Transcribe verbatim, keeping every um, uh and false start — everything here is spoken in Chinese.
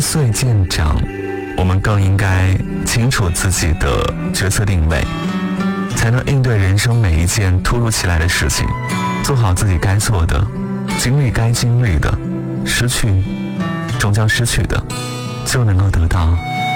岁渐长，我们更应该清楚自己的角色定位，才能应对人生每一件突如其来的事情，做好自己该做的，经历该经历的，失去终将失去的，就能够得到